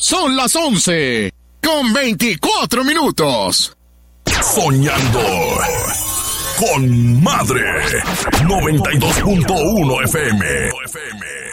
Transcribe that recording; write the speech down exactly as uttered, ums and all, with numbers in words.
Son las once con veinticuatro minutos. Soñando con Madre noventa y dos punto uno F M.